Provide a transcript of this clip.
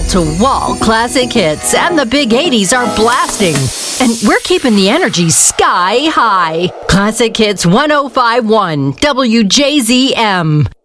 wall-to-wall classic hits, and the big 80s are blasting. And we're keeping the energy sky high. Classic Hits 105.1 WJZM.